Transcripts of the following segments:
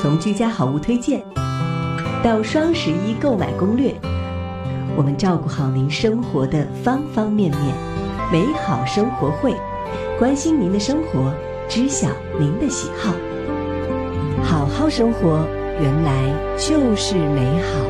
从居家好物推荐到双11购买攻略，我们照顾好您生活的方方面面。美好生活会，关心您的生活，知晓您的喜好。好好生活，原来就是美好。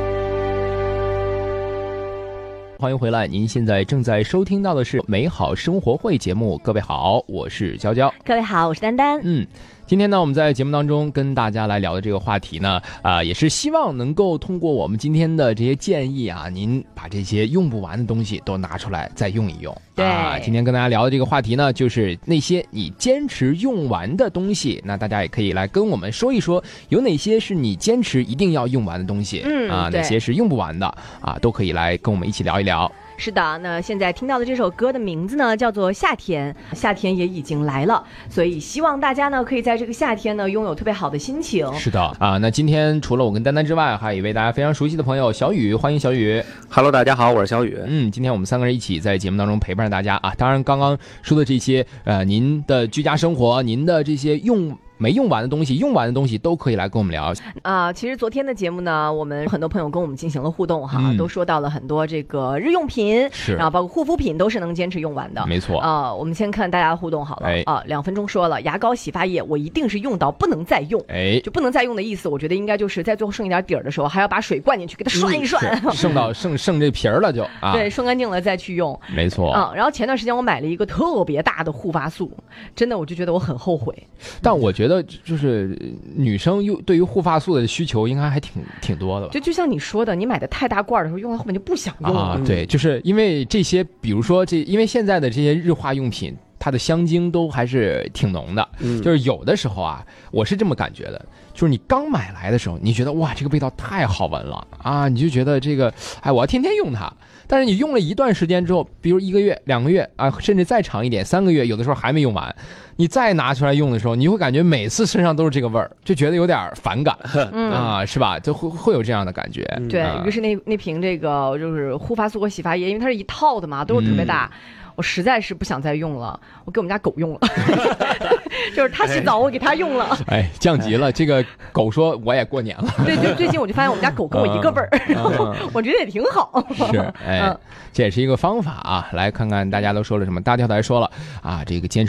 欢迎回来，您现在正在收听到的是美好生活会节目。各位好，我是娇娇。 各位好，我是丹丹。 今天呢，我们在节目当中跟大家来聊的这个话题呢，也是希望能够通过我们今天的这些建议啊，您把这些用不完的东西都拿出来再用一用。 对， 今天跟大家聊的这个话题呢，就是那些你坚持用完的东西。那大家也可以来跟我们说一说，有哪些是你坚持一定要用完的东西，哪些是用不完的啊，都可以来跟我们一起聊一聊。 是的，那现在听到的这首歌的名字呢，叫做《夏天》。夏天也已经来了，所以希望大家呢，可以在这个夏天呢，拥有特别好的心情。 是的啊，那今天除了我跟丹丹之外，还有一位大家非常熟悉的朋友小雨，欢迎小雨。 Hello， 大家好，我是小雨。 今天我们三个人一起在节目当中陪伴大家啊。当然，刚刚说的这些您的居家生活，您的这些没用完的东西，用完的东西都可以来跟我们聊其实昨天的节目呢，我们很多朋友跟我们进行了互动哈，都说到了很多这个日用品， 是， 然后包括护肤品都是能坚持用完的， 没错我们先看大家的互动好了2分钟说了，牙膏、洗发液我一定是用到不能再用，就不能再用的意思，我觉得应该就是在最后剩一点底儿的时候，还要把水灌进去给它涮一涮， 剩这皮儿了就对，涮干净了再去用， 没错然后前段时间我买了一个特别大的护发素，真的我就觉得我很后悔， 但我觉得就是女生对于护发素的需求应该还挺多的吧， 就像你说的，你买的太大罐的时候用到后面就不想用了对，就是因为这些，比如说因为现在的这些日化用品，它的香精都还是挺浓的，就是有的时候啊，我是这么感觉的，就是你刚买来的时候，你觉得哇，这个味道太好闻了啊，你就觉得这个，我要天天用它。但是你用了一段时间之后，比如1个月、2个月啊，甚至再长一点3个月，有的时候还没用完，你再拿出来用的时候，你会感觉每次身上都是这个味儿，就觉得有点反感是吧？就会有这样的感觉。 对，于是那瓶这个就是护发素和洗发液，因为它是一套的嘛，都是特别大。我实在是不想再用了，我给我们家狗用了，就是它洗澡我给它用了， 降级了。这个狗说我也过年了， 对，就最近我就发现我们家狗跟我一个味儿，我觉得也挺好。 是，这也是一个方法啊。来看看大家都说了什么。大跳台说了啊，这个坚持